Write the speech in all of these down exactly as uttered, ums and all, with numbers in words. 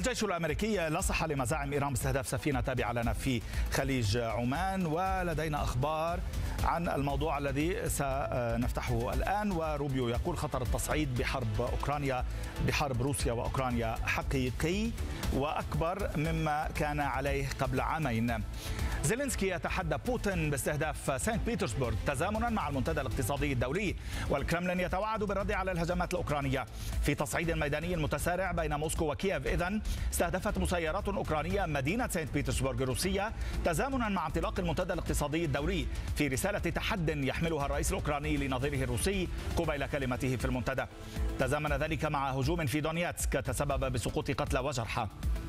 الجيش الأمريكي لصح لمزاعم إيران باستهداف سفينة تابعة لنا في خليج عمان، ولدينا أخبار عن الموضوع الذي سنفتحه الآن. وروبيو يقول خطر التصعيد بحرب أوكرانيا بحرب روسيا وأوكرانيا حقيقي وأكبر مما كان عليه قبل عامين. زيلينسكي يتحدى بوتين باستهداف سانت بيترسبورغ تزامنا مع المنتدى الاقتصادي الدولي، والكرملين يتوعد بالرد على الهجمات الأوكرانية في تصعيد ميداني متسارع بين موسكو وكييف. إذن استهدفت مسيرات أوكرانية مدينة سانت بيترسبورغ الروسية تزامنا مع انطلاق المنتدى الاقتصادي الدولي في رسالة تحد يحملها الرئيس الأوكراني لنظيره الروسي قبيل كلمته في المنتدى. تزامن ذلك مع هجوم في دونيتسك تسبب بسقوط قتلى وجرحى.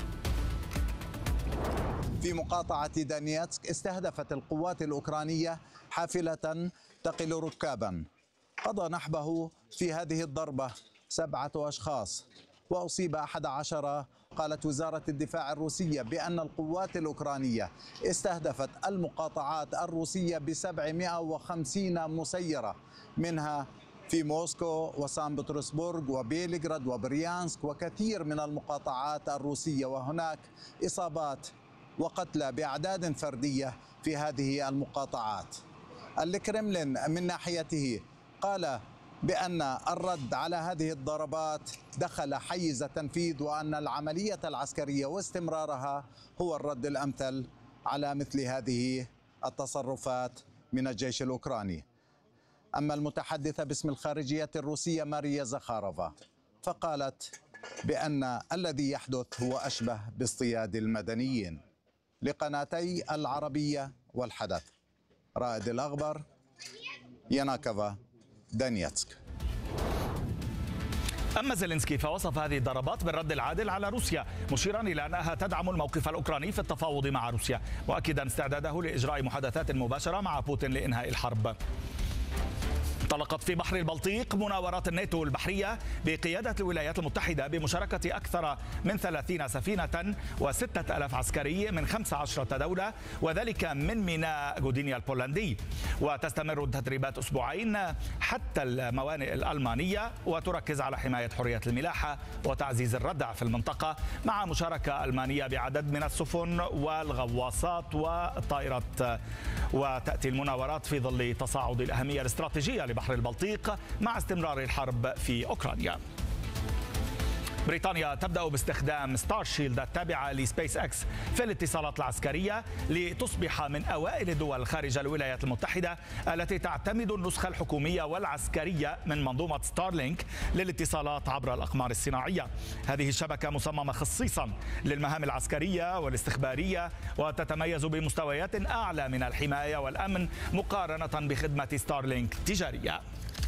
في مقاطعة دونيتسك استهدفت القوات الأوكرانية حافلة تقل ركابا. قضى نحبه في هذه الضربة سبعة أشخاص وأصيب أحد عشر. قالت وزارة الدفاع الروسية بأن القوات الأوكرانية استهدفت المقاطعات الروسية بسبعمائة وخمسين مسيرة، منها في موسكو وسان بطرسبورغ وبيلغراد وبريانسك وكثير من المقاطعات الروسية، وهناك إصابات وقتلى بأعداد فردية في هذه المقاطعات. الكرملين من ناحيته قال بأن الرد على هذه الضربات دخل حيز التنفيذ، وأن العملية العسكرية واستمرارها هو الرد الأمثل على مثل هذه التصرفات من الجيش الأوكراني. أما المتحدثة باسم الخارجية الروسية ماريا زخاروفا فقالت بأن الذي يحدث هو أشبه باصطياد المدنيين. لقناتي العربية والحدث، رائد الأخبار، يناكوفا، دونيتسك. أما زيلينسكي فوصف هذه الضربات بالرد العادل على روسيا، مشيرا إلى أنها تدعم الموقف الأوكراني في التفاوض مع روسيا، مؤكدا استعداده لإجراء محادثات مباشرة مع بوتين لإنهاء الحرب. انطلقت في بحر البلطيق مناورات الناتو البحرية بقيادة الولايات المتحدة بمشاركة أكثر من ثلاثين سفينة وستة ألاف عسكري من خمس عشرة دولة، وذلك من ميناء غودينيا البولندي. وتستمر التدريبات أسبوعين حتى الموانئ الألمانية، وتركز على حماية حرية الملاحة وتعزيز الردع في المنطقة، مع مشاركة ألمانية بعدد من السفن والغواصات والطائرات. وتأتي المناورات في ظل تصاعد الأهمية الاستراتيجية لبحر البلطيق مع استمرار الحرب في أوكرانيا. بريطانيا تبدأ باستخدام ستار شيلد التابعة لسبيس اكس في الاتصالات العسكرية لتصبح من أوائل الدول خارج الولايات المتحدة التي تعتمد النسخة الحكومية والعسكرية من منظومة ستارلينك للاتصالات عبر الأقمار الصناعية. هذه الشبكة مصممة خصيصا للمهام العسكرية والاستخبارية، وتتميز بمستويات أعلى من الحماية والأمن مقارنة بخدمة ستارلينك التجارية.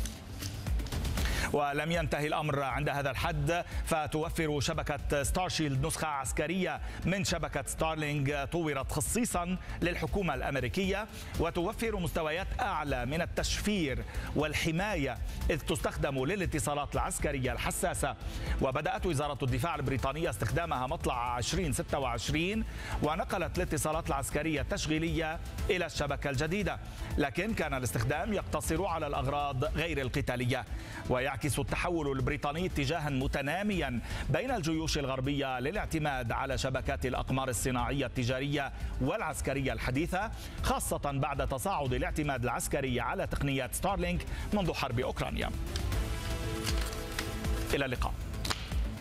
ولم ينتهي الأمر عند هذا الحد، فتوفر شبكة ستار شيلد نسخة عسكرية من شبكة ستارلينج طورت خصيصا للحكومة الأمريكية، وتوفر مستويات أعلى من التشفير والحماية إذ تستخدم للاتصالات العسكرية الحساسة. وبدأت وزارة الدفاع البريطانية استخدامها مطلع ألفين وستة وعشرين، ونقلت الاتصالات العسكرية التشغيلية إلى الشبكة الجديدة، لكن كان الاستخدام يقتصر على الأغراض غير القتالية. ويعكس التحول البريطاني اتجاها متناميا بين الجيوش الغربية للاعتماد على شبكات الأقمار الصناعية التجارية والعسكرية الحديثة، خاصة بعد تصاعد الاعتماد العسكري على تقنيات ستارلينك منذ حرب أوكرانيا. إلى اللقاء.